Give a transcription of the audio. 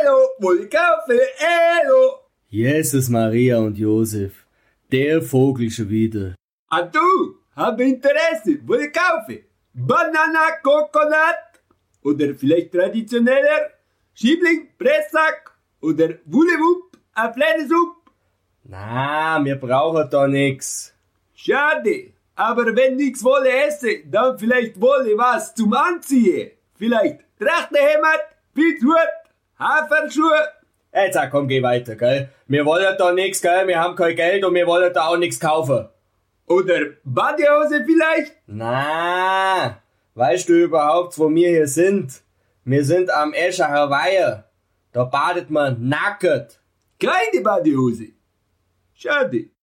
wolle kaufen, Jesus, Maria und Josef, der Vogel schon wieder. Ah du, hab Interesse, wolle kaufen. Banana, Coconut oder vielleicht traditioneller Schiebling, Pressack oder Wullewupp, ein Fleischsupp. Na, wir brauchen da nix. Schade, aber wenn nix wolle esse, dann vielleicht wolle was zum Anziehen. Vielleicht Trachtenhemd, Pilzhut, Haferschuhe. Jetzt komm, geh weiter, gell? Wir wollen da nix, gell? Wir haben kein Geld und wir wollen da auch nix kaufen. Oder Badehose vielleicht? Na, weißt du überhaupt, wo wir hier sind? Wir sind am Eschacher Weiher. Da badet man nackt. Keine Badehose. Schade.